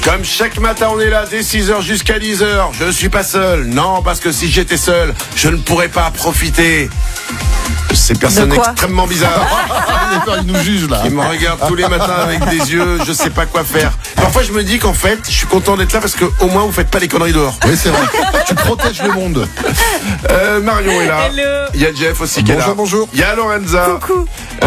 Comme chaque matin, on est là dès 6h jusqu'à 10h. Je suis pas seul. Non, parce que si j'étais seul, je ne pourrais pas profiter. Ces personnes extrêmement bizarres. Il nous juge là. Ils me regardent tous les matins avec des yeux, je sais pas quoi faire. Parfois je me dis qu'en fait, je suis content d'être là parce que au moins vous faites pas les conneries dehors. Oui, c'est vrai. Tu protèges le monde. Marion est là. Hello. Il y a Jeff aussi qui est là. Bonjour. Il y a Lorenza. Coucou.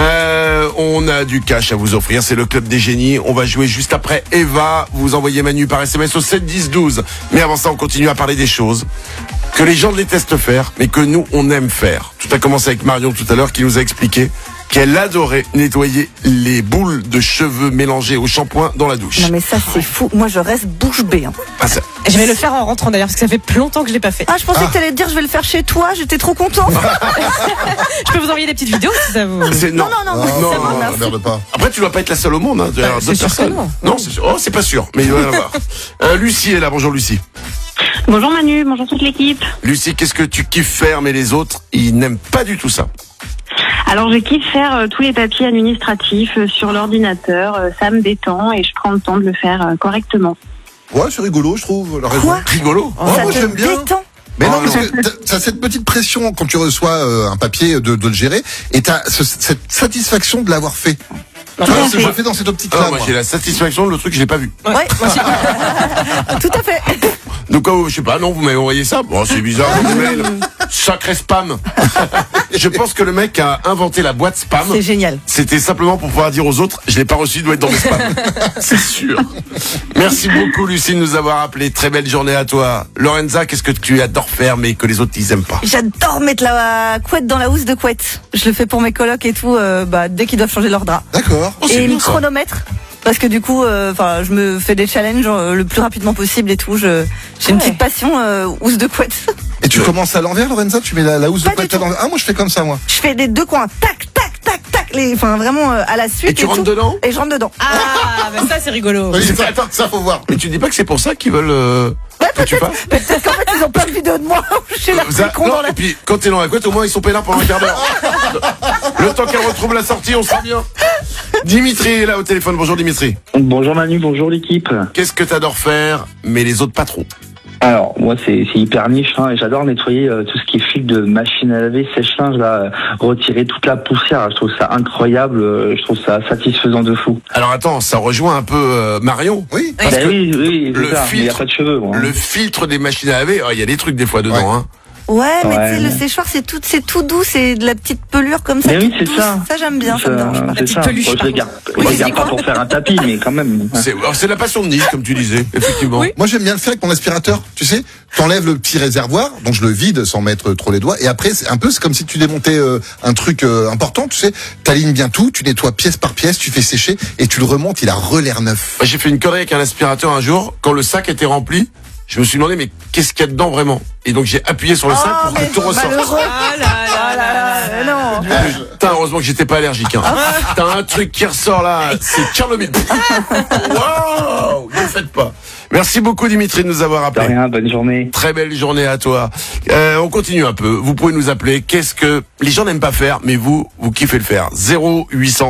On a du cash à vous offrir, c'est le Club des Génies. On va jouer juste après Eva. Vous envoyez Manu par SMS au 7 10 12. Mais avant ça, on continue à parler des choses que les gens détestent faire, mais que nous, on aime faire. Tout a commencé avec Marion tout à l'heure qui nous a expliqué qu'elle adorait nettoyer les boules de cheveux mélangées au shampoing dans la douche. Non mais ça c'est fou, moi je reste bouche bée. Ah, ça... Je vais le faire en rentrant d'ailleurs parce que ça fait plus longtemps que je l'ai pas fait. Ah je pensais que t'allais te dire je vais le faire chez toi, j'étais trop contente. Je peux vous envoyer des petites vidéos si ça vous... Non, merci. Merde pas. Après, tu dois pas être la seule au monde. Hein, c'est d'autres sûr que personnes. non. C'est sûr. Oh, c'est pas sûr, mais il doit y en avoir. Lucie est là. Bonjour Lucie. Bonjour Manu, bonjour toute l'équipe. Lucie, qu'est-ce que tu kiffes faire, mais les autres, ils n'aiment pas du tout ça. Alors je kiffe faire tous les papiers administratifs sur l'ordinateur, ça me détend et je prends le temps de le faire correctement. Ouais, c'est rigolo, je trouve. La raison. Quoi Rigolo. Oh, Ça moi te j'aime bien. détend. Mais non, Oh, parce que t'as cette petite pression quand tu reçois un papier de le gérer, et t'as cette satisfaction de l'avoir fait. Tu vois, je le fais dans cette optique-là. Moi, j'ai la satisfaction de le truc, je l'ai pas vu. Ouais, moi aussi. Tout à fait. Donc, je sais pas, non, vous m'avez envoyé ça. Bon, c'est bizarre, votre mail. Sacré spam. Je pense que le mec a inventé la boîte spam. C'est génial. C'était simplement pour pouvoir dire aux autres, je l'ai pas reçu, il doit être dans mes spams. C'est sûr. Merci beaucoup, Lucie, de nous avoir appelé. Très belle journée à toi. Lorenza, qu'est-ce que tu adores faire, mais que les autres, ils aiment pas? J'adore mettre la couette dans la housse de couette. Je le fais pour mes colocs et tout, dès qu'ils doivent changer leur drap. D'accord. Oh, c'est Et bien, le ça. chronomètre. Parce que du coup, je me fais des challenges le plus rapidement possible et tout. J'ai une petite passion housse de couette. Et tu commences à l'envers, Lorenza? Tu mets la housse de Pas couette du à l'envers? Ah, moi je fais comme ça, moi. Je fais des deux coins, tac, tac, tac, tac, vraiment à la suite. Et tu rentres tout. dedans? Et je rentre dedans. Ah, bah ça c'est rigolo. Oui, attends, ça faut voir. Mais tu dis pas que c'est pour ça qu'ils veulent Ouais, que tu fasses? peut-être qu'en fait ils ont plein de vidéos de moi où je suis là Ça- con non, dans la... et puis quand t'es dans la couette, au moins ils sont peinards pendant un quart d'heure. Le temps qu'elle retrouve la sortie, on sera bien. Dimitri est là au téléphone. Bonjour Dimitri. Bonjour Manu, bonjour l'équipe. Qu'est-ce que t'adores faire, mais les autres pas trop? Alors moi c'est hyper niche et j'adore nettoyer tout ce qui est fil de machine à laver, sèche-linge, là, retirer toute la poussière. Je trouve ça incroyable, je trouve ça satisfaisant de fou. Alors attends, ça rejoint un peu Marion. Oui. Parce que Oui, le c'est ça, mais il n'y a filtre- pas de cheveux. Moi, hein. Le filtre des machines à laver, il y a des trucs des fois dedans. Ouais. Hein. Ouais, mais Ouais, tu sais, le mais- séchoir c'est tout doux, c'est de la petite pelure comme ça. Mais oui, toute c'est douce. ça. Ça j'aime bien, ça me dérange pas. C'est petite ça. peluche, Bon, je par les garde, Oui, je les tu dis garde pas quoi pour faire un tapis, mais quand même. C'est la passion de Nice, comme tu disais, effectivement. Oui. Moi j'aime bien le faire avec mon aspirateur. Tu sais, t'enlèves le petit réservoir, donc je le vide sans mettre trop les doigts. Et après, c'est comme si tu démontais un truc important. Tu sais, t'alignes bien tout, tu nettoies pièce par pièce, tu fais sécher et tu le remontes. Il a l'air neuf. Moi, j'ai fait une connerie avec un aspirateur un jour. Quand le sac était rempli, je me suis demandé, mais qu'est-ce qu'il y a dedans vraiment? Et donc j'ai appuyé sur le sac pour que tout ressorte. malheureux. Ah là là là là. Non. Putain, heureusement que j'étais pas allergique. Hein. T'as un truc qui ressort là, c'est Tchernobyl. Waouh, ne le faites pas. Merci beaucoup Dimitri de nous avoir De appelé. rien, bonne journée. Très belle journée à toi. On continue un peu. Vous pouvez nous appeler. Qu'est-ce que les gens n'aiment pas faire, mais vous kiffez le faire? 0800